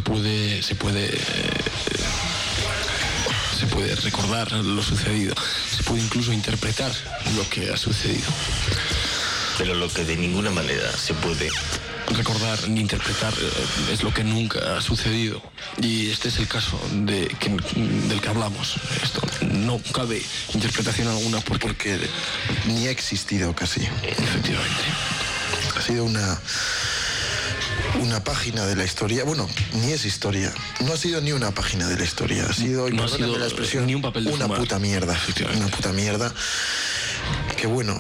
puede recordar lo sucedido, se puede incluso interpretar lo que ha sucedido. Pero lo que de ninguna manera se puede recordar ni interpretar es lo que nunca ha sucedido. Y este es el caso del que hablamos. Esto no cabe interpretación alguna porque ni ha existido casi. Efectivamente. Ha sido una página de la historia. Bueno, ni es historia. No ha sido ni una página de la historia. Ha sido, no ha sido la expresión, ni un papel de una fumar. Puta mierda. Una puta mierda. Que bueno,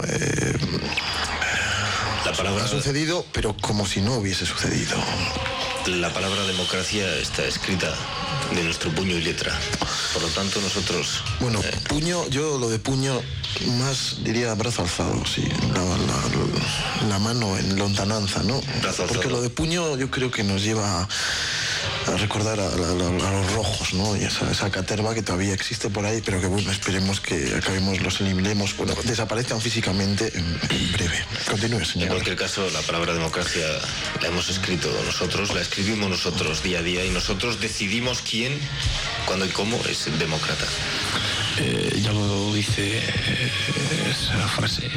la palabra ha sucedido, pero como si no hubiese sucedido. La palabra democracia está escrita de nuestro puño y letra. Por lo tanto, nosotros... Bueno, puño, yo lo de puño más diría brazo alzado, sí. La mano en lontananza, ¿no? Porque lo de puño yo creo que nos lleva a recordar a los rojos, ¿no? Y esa caterva que todavía existe por ahí, pero que bueno, esperemos que acabemos, los eliminemos, bueno, desaparezcan físicamente en breve. Continúe, señor. En cualquier caso, la palabra democracia la hemos escrito nosotros, la escribimos nosotros día a día y nosotros decidimos quién, cuándo y cómo es el demócrata. Ya lo dice esa frase.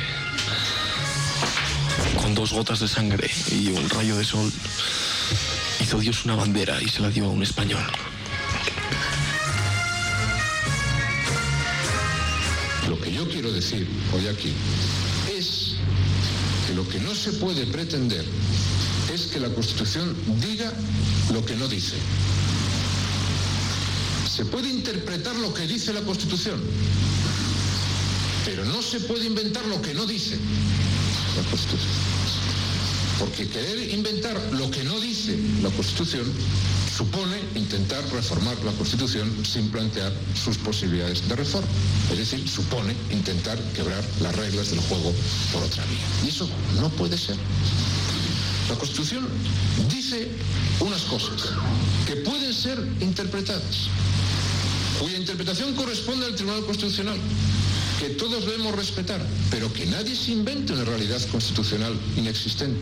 Con 2 gotas de sangre y un rayo de sol hizo Dios una bandera y se la dio a un español. Lo que yo quiero decir hoy aquí es que lo que no se puede pretender es que la Constitución diga lo que no dice. Se puede interpretar lo que dice la Constitución, pero no se puede inventar lo que no dice la Constitución. Porque querer inventar lo que no dice la Constitución supone intentar reformar la Constitución sin plantear sus posibilidades de reforma. Es decir, supone intentar quebrar las reglas del juego por otra vía. Y eso no puede ser. La Constitución dice unas cosas que pueden ser interpretadas, cuya interpretación corresponde al Tribunal Constitucional, que todos debemos respetar, pero que nadie se invente una realidad constitucional inexistente.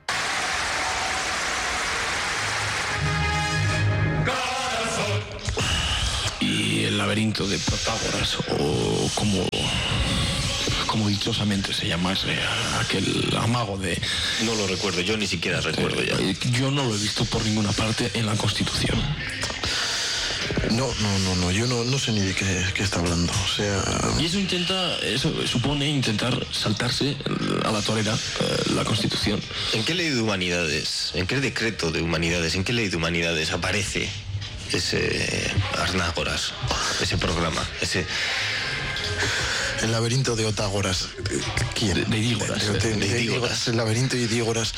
Y el laberinto de Protágoras, o como dichosamente se llamase aquel amago de... No lo recuerdo, yo ni siquiera recuerdo ya. Yo no lo he visto por ninguna parte en la Constitución. No, yo no sé ni de qué está hablando, o sea... Y eso supone intentar saltarse a la torera la Constitución. ¿En qué ley de humanidades, en qué decreto de humanidades, en qué ley de humanidades aparece ese Arnágoras, ese programa, ese... El laberinto de Otágoras. ¿Quién? De Idígoras. De Idígoras. El laberinto de Idígoras.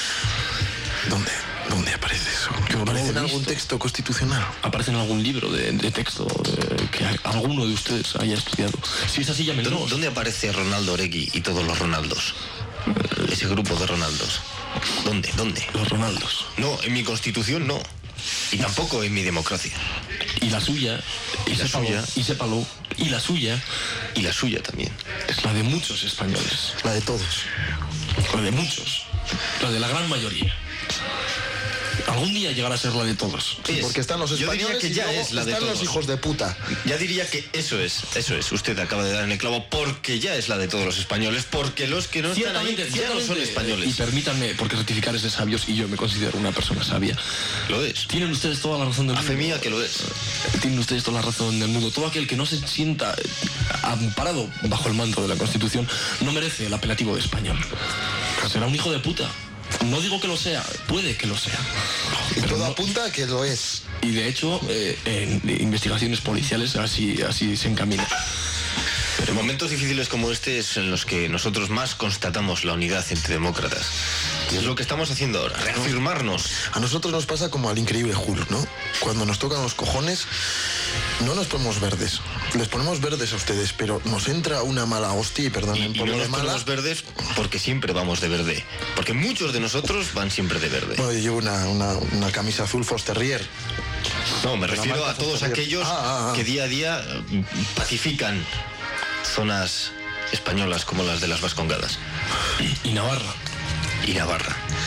¿Dónde aparece eso? ¿Aparece en algún texto constitucional? ¿Aparece en algún libro de texto que alguno de ustedes haya estudiado? Si es así, llámenos. ¿Dónde aparece Ronaldo Oregui y todos los Ronaldos? Ese grupo de Ronaldos. ¿Dónde? Los Ronaldos. No, en mi Constitución no. Y tampoco en mi democracia. Y la suya, y sépalo, y la suya también. Es la de muchos españoles. La de todos. La de muchos. La de la gran mayoría. Algún día llegará a ser la de todos. Sí, porque están los españoles, yo diría que ya es la de todos. Están los hijos de puta. Ya diría que eso es. Usted acaba de dar en el clavo, porque ya es la de todos los españoles, porque los que no están ahí ya no son españoles. Y permítanme, porque rectificar es de sabios y yo me considero una persona sabia. Lo es. Tienen ustedes toda la razón del mundo. A fe mía que lo es. Tienen ustedes toda la razón del mundo. Todo aquel que no se sienta amparado bajo el manto de la Constitución no merece el apelativo de español. Será un hijo de puta. No digo que lo sea, puede que lo sea. Y todo apunta a que lo es. Y de hecho, en investigaciones policiales así se encamina. Pero en momentos difíciles como este es en los que nosotros más constatamos la unidad entre demócratas. Y es lo que estamos haciendo ahora, reafirmarnos. A nosotros nos pasa como al increíble Hulk, ¿no? Cuando nos tocan los cojones, no nos ponemos verdes. Les ponemos verdes a ustedes, pero nos entra una mala hostia, y perdonen por no lo de nos mala. ponemos verdes porque siempre vamos de verde. Porque muchos de nosotros van siempre de verde. Bueno, yo llevo una camisa azul Fosterrier. No, me refiero a todos aquellos que día a día pacifican zonas españolas como las de las Vascongadas. Y Navarra.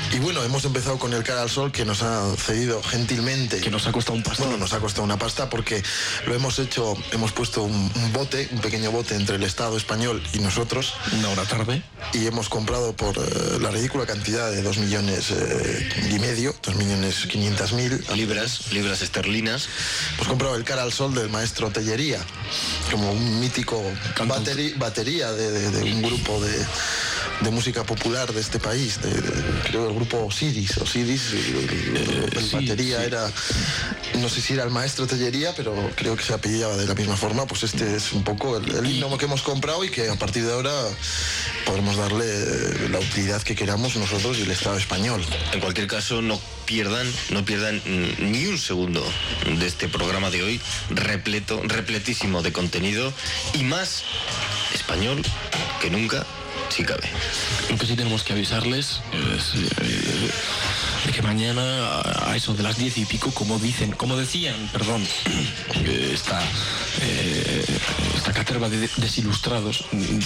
Y bueno, hemos empezado con el Cara al Sol, que nos ha cedido gentilmente. Que nos ha costado un pastón. Bueno, nos ha costado una pasta porque lo hemos hecho, hemos puesto un pequeño bote entre el Estado español y nosotros. Una hora tarde. Y hemos comprado por la ridícula cantidad de 2,5 millones, 2.500.000 libras esterlinas. Hemos comprado el Cara al Sol del maestro Tellería, como un mítico batería de un grupo de música popular de este país, creo el grupo Osiris, el batería era, no sé si era el maestro Tellería, pero creo que se apellidaba de la misma forma. Pues este es un poco el himno que hemos comprado y que a partir de ahora podremos darle la utilidad que queramos nosotros y el Estado español. En cualquier caso, no pierdan ni un segundo de este programa de hoy, repletísimo de contenido y más español que nunca, si cabe. Lo que sí tenemos que avisarles es de que mañana a eso de las 10 y pico, como decían, esta caterva de desilustrados,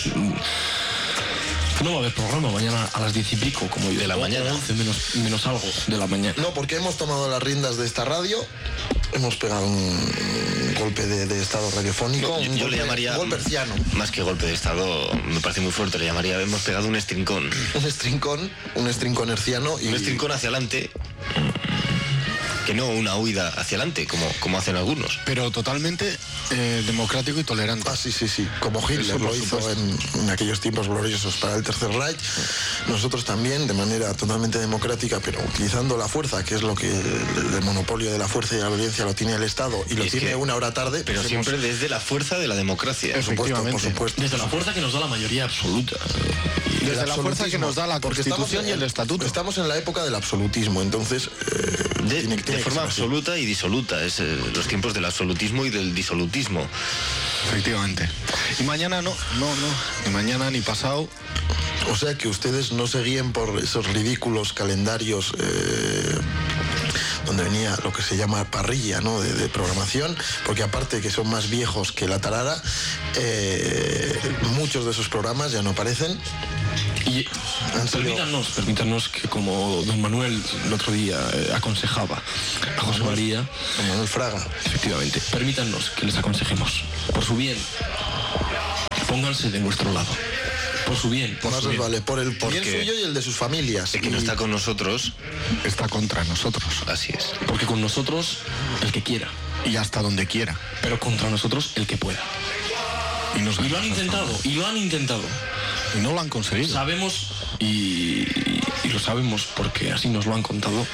no va a haber programa mañana a las 10 y pico, como de la mañana, 11 menos algo de la mañana. No, porque hemos tomado las riendas de esta radio, hemos pegado un golpe de estado radiofónico. Yo le llamaría golpe herciano. Más que golpe de estado, me parece muy fuerte, le llamaría, hemos pegado un estrincón. Un estrincón herciano. Un estrincón hacia adelante, que no una huida hacia adelante, como hacen algunos. Pero totalmente democrático y tolerante. Ah, sí. Como Hitler lo hizo en aquellos tiempos gloriosos para el Tercer Reich. Nosotros también, de manera totalmente democrática, pero utilizando la fuerza, que es lo que el monopolio de la fuerza y la violencia lo tiene el Estado, y lo tiene una hora tarde. Pero pues siempre desde la fuerza de la democracia. Por supuesto. Desde la fuerza que nos da la mayoría absoluta. Desde la fuerza que nos da la Constitución y el Estatuto. Estamos en la época del absolutismo, entonces... de forma absoluta y disoluta. Es los tiempos del absolutismo y del disolutismo. Efectivamente. Y mañana no. Ni mañana ni pasado. O sea que ustedes no se guíen por esos ridículos calendarios donde venía lo que se llama parrilla, ¿no? de programación, porque aparte que son más viejos que la tarara, muchos de esos programas ya no aparecen. Y permítanos que, como don Manuel el otro día aconsejaba a José María, don Manuel Fraga, efectivamente, permítanos que les aconsejemos, por su bien, pónganse de nuestro lado. Por su bien. Vale, por el bien suyo y el de sus familias. El que no está con nosotros está contra nosotros. Así es. Porque con nosotros el que quiera. Y hasta donde quiera. Pero contra nosotros el que pueda. Y lo han intentado. Y no lo han conseguido. Sabemos, y lo sabemos porque así nos lo han contado,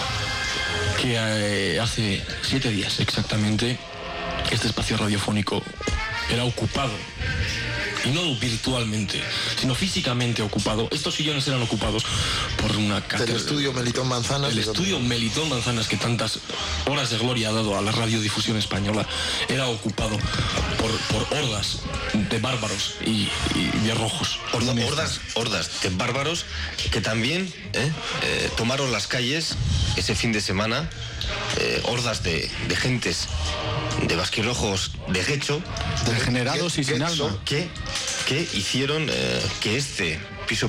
que hace 7 días exactamente este espacio radiofónico era ocupado. Y no virtualmente, sino físicamente ocupado. Estos sillones eran ocupados por una cátedra. El estudio Melitón Manzanas. El estudio Melitón Manzanas, que tantas horas de gloria ha dado a la radiodifusión española, era ocupado por hordas de bárbaros y de rojos. Hordas de bárbaros que también tomaron las calles ese fin de semana. Hordas de gentes, de basquirrojos de Guecho, degenerados y sin alma, que hicieron que este piso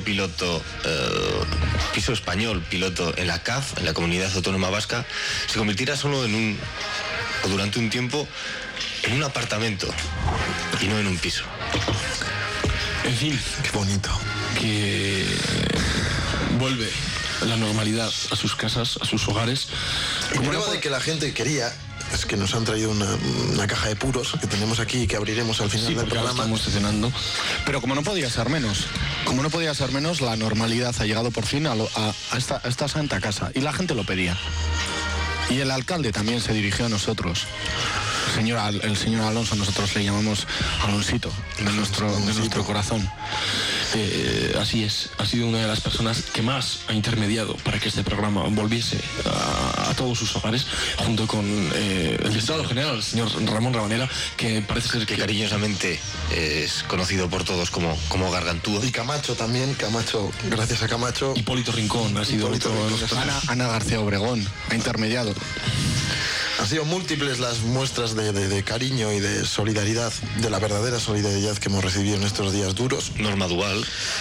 español piloto en la CAF, en la Comunidad Autónoma Vasca, se convirtiera durante un tiempo en un apartamento y no en un piso. En fin, qué bonito. Que vuelve la normalidad a sus casas, a sus hogares. Y prueba de que la gente quería es que nos han traído una caja de puros que tenemos aquí y que abriremos al final del programa. Estamos cenando. Pero como no podía ser menos, la normalidad ha llegado por fin a esta santa casa y la gente lo pedía. Y el alcalde también se dirigió a nosotros. El señor Alonso, nosotros le llamamos Alonsito, de nuestro corazón. Así es, ha sido una de las personas que más ha intermediado para que este programa volviese a todos sus hogares, junto con el Estado General, el señor Ramón Rabanera, que parece ser que cariñosamente es conocido por todos como Gargantúa. Y Camacho también, gracias a Camacho. Hipólito Rincón ha sido otro de los... Ana García Obregón ha intermediado. Han sido múltiples las muestras de cariño y de solidaridad, de la verdadera solidaridad que hemos recibido en estos días duros. Norma Duval.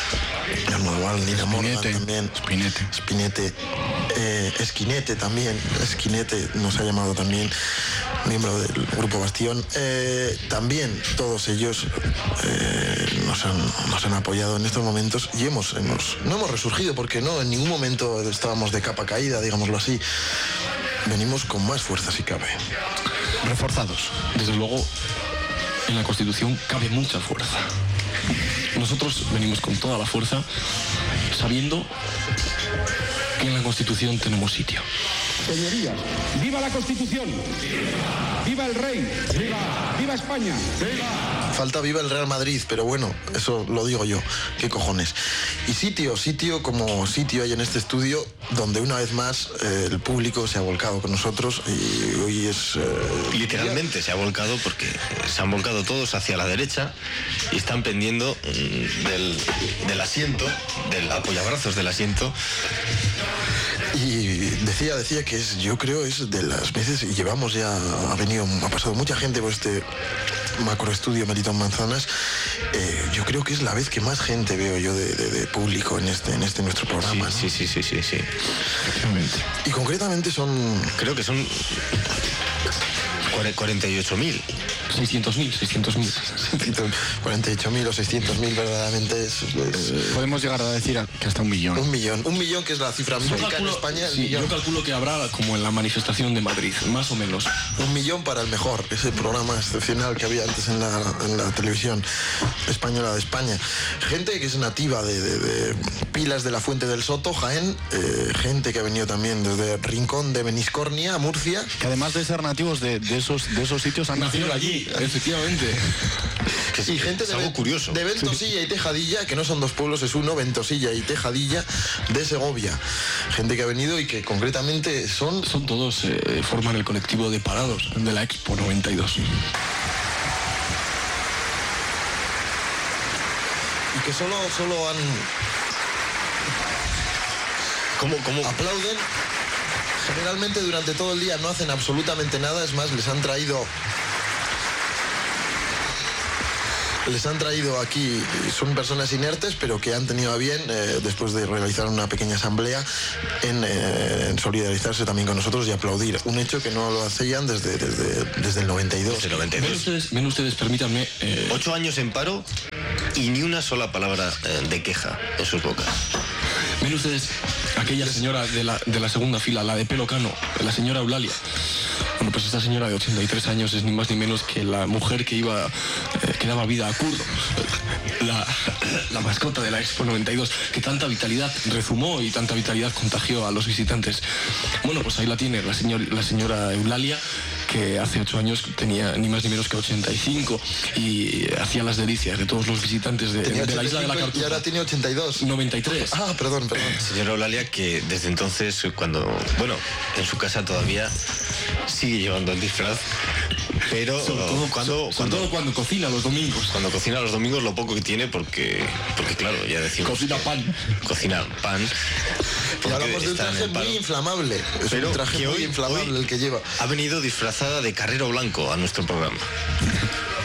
Almodóvar, Nina Morgan también. Spinette. Esquinete también. Esquinete nos ha llamado también, miembro del Grupo Bastión. También todos ellos nos han apoyado en estos momentos y no hemos resurgido, porque no, en ningún momento estábamos de capa caída, digámoslo así. Venimos con más fuerza si cabe. Reforzados. Desde luego, en la Constitución cabe mucha fuerza. Nosotros venimos con toda la fuerza, sabiendo que en la Constitución tenemos sitio. Señorías, ¡viva la Constitución! ¡Viva el rey! ¡Viva España! ¡Viva! Falta viva el Real Madrid, pero bueno, eso lo digo yo, qué cojones. Y sitio como sitio hay en este estudio, donde una vez más el público se ha volcado con nosotros y hoy es... Literalmente se ha volcado, porque se han volcado todos hacia la derecha y están pendiendo del asiento, del apoyabrazos del asiento. Y decía que yo creo es de las veces, y llevamos ya, ha pasado mucha gente por este macroestudio Melitón Manzanas, yo creo que es la vez que más gente veo yo de público en este nuestro programa. Sí. Y concretamente creo que son 48.000. 600.000. 48.000 o 600.000 verdaderamente Podemos llegar a decir que hasta 1 millón. 1 millón, que es la cifra mágica en España. Sí, yo calculo que habrá como en la manifestación de Madrid, más o menos. 1 millón para El Mejor, ese programa excepcional que había antes en la televisión española de España. Gente que es nativa de Pilas de la Fuente del Soto, Jaén, gente que ha venido también desde Rincón de Beniscornia, Murcia. Que además de ser nativos de esos sitios han nacido allí. Efectivamente. Y gente es algo curioso. De Ventosilla y Tejadilla, que no son 2 pueblos, es uno, Ventosilla y Tejadilla, de Segovia. Gente que ha venido y que concretamente son todos, forman el colectivo de parados de la Expo 92. Y que solo han... ¿Cómo? Aplauden. Generalmente durante todo el día no hacen absolutamente nada, es más, les han traído aquí, son personas inertes, pero que han tenido a bien, después de realizar una pequeña asamblea, en solidarizarse también con nosotros y aplaudir. Un hecho que no lo hacían desde el 92. Desde el 92. Ven ustedes, permítanme... 8 años en paro y ni una sola palabra de queja en sus bocas. Ven ustedes aquella señora de la segunda fila, la de pelo cano, la señora Eulalia. Bueno, pues esta señora de 83 años es ni más ni menos que la mujer que daba vida a Curro, la mascota de la Expo 92, que tanta vitalidad rezumó y tanta vitalidad contagió a los visitantes. Bueno, pues ahí la tiene la señora Eulalia, que hace 8 años tenía ni más ni menos que 85 y hacía las delicias de todos los visitantes de la isla de la Cartuja. Y ahora tiene 82. 93. Ah, perdón. Señora Eulalia, que desde entonces, en su casa todavía sigue llevando el disfraz, pero sobre todo cuando cocina los domingos. Cuando cocina los domingos, lo poco que tiene, porque claro, ya decimos... Cocina pan. Y hablamos de un traje muy inflamable. Es un traje muy inflamable el que lleva. Ha venido disfrazada de carrero blanco a nuestro programa.